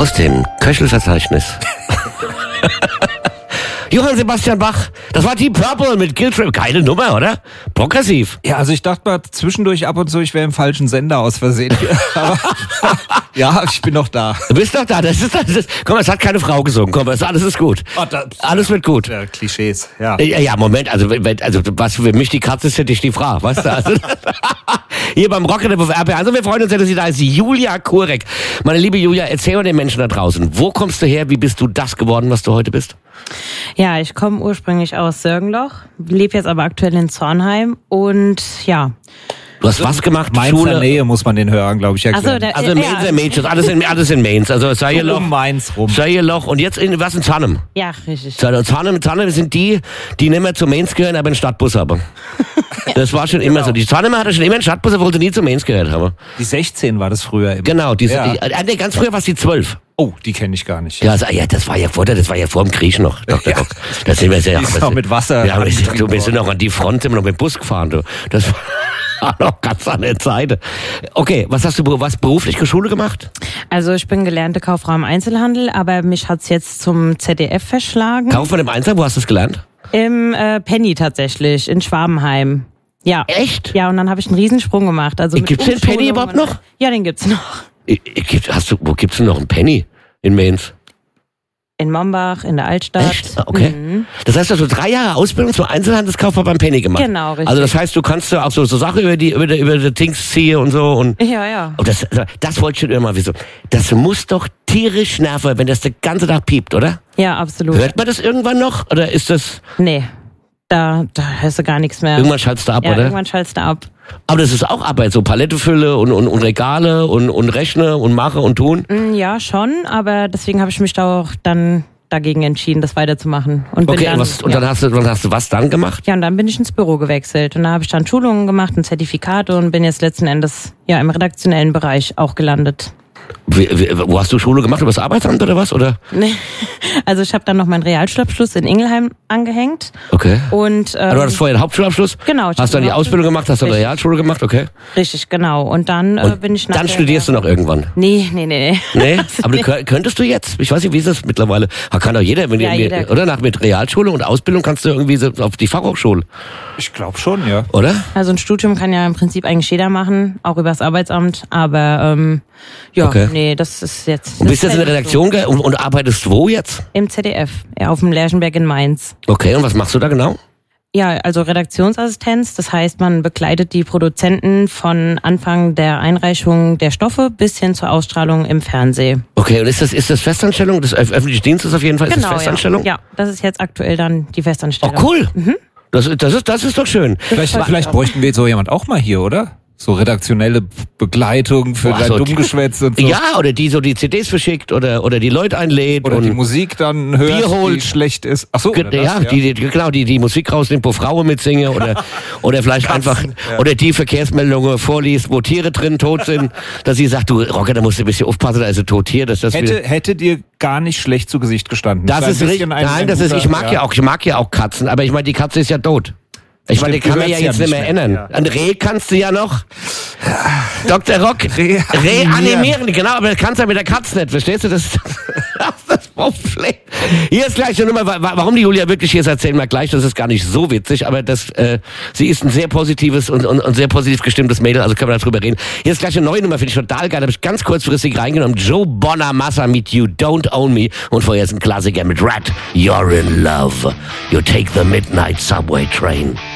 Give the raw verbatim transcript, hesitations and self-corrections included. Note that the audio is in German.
Aus dem Köchelverzeichnis. Johann Sebastian Bach, das war Deep Purple mit Guilt Trip. Geile Nummer, oder? Progressiv. Ja, also ich dachte mal zwischendurch ab und zu, ich wäre im falschen Sender aus Versehen. Aber ja, ich bin noch da. Du bist doch da. Das ist, das ist, komm, es hat keine Frau gesungen. Komm, es, alles ist gut. Oh, das, alles wird gut. Ja, Klischees, ja. Ja, ja, Moment, also, wenn, also was für mich die Katze ist, hätte ich die Frau, weißt du? Also, hier beim Rock in der R P R. Also wir freuen uns sehr, dass sie da ist. Julia Kurek. Meine liebe Julia, erzähl mal den Menschen da draußen. Wo kommst du her? Wie bist du das geworden, was du heute bist? Ja, ich komme ursprünglich aus Sörgenloch, lebe jetzt aber aktuell in Zornheim und ja. Du hast was gemacht? Mainzer Schule? Nähe muss man den Hörern, glaube ich, erklären. Also, der, Also in ja, Mainz, in Mainz, alles in, alles in Mainz. Also Seierloch, um Mainz rum. Seierloch und jetzt in, was in Zannem? Ja, richtig. Zannem, Zannem sind die, die nicht mehr zu Mainz gehören, aber einen Stadtbus haben. Das war schon immer Genau. so. Die Zannem hatte schon immer einen Stadtbus, obwohl sie nie zu Mainz gehört haben. Die sechzehn war das früher. Immer. Genau, die, Ja. die, äh, ganz früher war es die zwölf. Oh, die kenne ich gar nicht. Ja, also, ja, das war ja vor, das war ja vor dem Krieg noch, Doktor Ja. Bock. Das sind wir sehr, Die ist noch mit Wasser. Ja, wir sind, du, wir sind noch an die Front, sind wir noch mit dem Bus gefahren, du. Das war noch ganz an der Zeit. Okay, was hast du, was beruflich Schule gemacht? Also ich bin gelernte Kauffrau im Einzelhandel, aber mich hat's jetzt zum Z D F verschlagen. Kaufmann im Einzelhandel, wo hast du es gelernt? Im äh, Penny tatsächlich, in Schwabenheim. Ja. Echt? Ja, und dann habe ich einen Riesensprung gemacht. Also mit Gibt's den Penny Umschulung überhaupt und- noch? Ja, den gibt's noch. Ich- ich- Gibt, hast du, wo gibt's denn noch einen Penny in Mainz? In Mombach, in der Altstadt. Echt? Okay. Mhm. Das heißt, du hast so drei Jahre Ausbildung zum Einzelhandelskaufmann beim Penny gemacht. Genau, richtig. Also das heißt, du kannst ja auch so, so Sachen über die, über die, über die Things ziehen und so und. Ja, ja. Oh, das, das wollte ich schon immer mal wissen. Das muss doch tierisch nerven, wenn das den ganzen Tag piept, oder? Ja, absolut. Hört man das irgendwann noch? Oder ist das, Nee, da, da hörst du gar nichts mehr. irgendwann schaltest du ab, ja, oder? irgendwann schaltest du ab. Aber das ist auch Arbeit, so Palettefülle und, und, und Regale und, und Rechne und Mache und Tun. Mm, Ja, schon, aber deswegen habe ich mich da auch dann dagegen entschieden, das weiterzumachen. Und bin Okay, dann, und, was, und ja. dann hast du, dann hast du was dann gemacht? Ja, und dann bin ich ins Büro gewechselt. Und da habe ich dann Schulungen gemacht, ein Zertifikat und bin jetzt letzten Endes ja im redaktionellen Bereich auch gelandet. Wie, wie, wo hast du Schule gemacht? Über das Arbeitsamt oder was? Oder? Nee. Also ich habe dann noch meinen Realschulabschluss in Ingelheim angehängt. Okay. Und, ähm, Also du hattest vorher den Hauptschulabschluss? Genau, ich Hast hab dann die den Ausbildung gemacht, hast dann Richtig. Realschule gemacht, okay. Richtig, genau. Und dann äh, Und bin ich dann nachher- studierst du noch irgendwann? Nee, nee, nee, nee. Nee? Aber du, kö- könntest du jetzt? Ich weiß nicht, wie ist das mittlerweile? Da kann doch jeder, wenn Ja, die, jeder. oder nach mit Realschule und Ausbildung kannst du irgendwie so auf die Fachhochschule, Ich glaube schon, ja. oder? Also ein Studium kann ja im Prinzip eigentlich jeder machen, auch übers Arbeitsamt. Aber ähm, ja, Okay. nee, das ist jetzt... Und bist das jetzt in der ist halt so. Redaktion ge- und, und arbeitest wo jetzt? Im Z D F, ja, auf dem Lerchenberg in Mainz. Okay, und was machst du da genau? Ja, also Redaktionsassistenz, das heißt, man begleitet die Produzenten von Anfang der Einreichung der Stoffe bis hin zur Ausstrahlung im Fernsehen. Okay, und ist das, ist das Festanstellung? Das öf- öffentliche Dienst ist auf jeden Fall, ist das Festanstellung? ja. Ja, das ist jetzt aktuell dann die Oh, Festanstellung. cool. Das, das, ist, das ist doch schön. Vielleicht, vielleicht bräuchten wir so jemand auch mal hier, oder? So redaktionelle Begleitung für Boah, dein so- Dummgeschwätz und so. Ja, oder die so die C Ds verschickt oder, oder die Leute einlädt. Oder und die Musik dann hört, Bier holt. die schlecht ist. Ach so, Ge- oder das, ja, Die, die, genau, die, die Musik rausnimmt, wo Frauen mitsingen oder, oder vielleicht einfach, ja. oder die Verkehrsmeldungen vorliest, wo Tiere drin tot sind, dass sie sagt, du Rocker, da musst du ein bisschen aufpassen, da ist ein Tottier, dass das wieder, Hätte, hätte dir gar nicht schlecht zu Gesicht gestanden. das war ein ist richtig, bisschen ein- nein, ein das ist, ich guter- mag ja. auch, ich mag ja auch Katzen, aber ich meine, die Katze ist ja tot. Ich meine, die Stimmt, kann man ja gehört's jetzt ja nicht mehr nicht mehr, ändern. ja. Ein Reh kannst du ja noch. Doktor Rock. Reanimieren. Reanimieren, genau, aber das kannst du ja mit der Katze nicht, verstehst du? Das, das ist das Problem. Hier ist gleich eine Nummer, wa- warum die Julia wirklich hier ist, erzählen wir gleich, das ist gar nicht so witzig, aber das, äh, sie ist ein sehr positives und, und, und sehr positiv gestimmtes Mädel, also können wir darüber reden. Hier ist gleich eine neue Nummer, finde ich total geil, habe ich ganz kurzfristig reingenommen. Joe Bonamassa mit You Don't Own Me und vorher ist ein Klassiker mit Rat, You're in Love. You take the midnight subway train.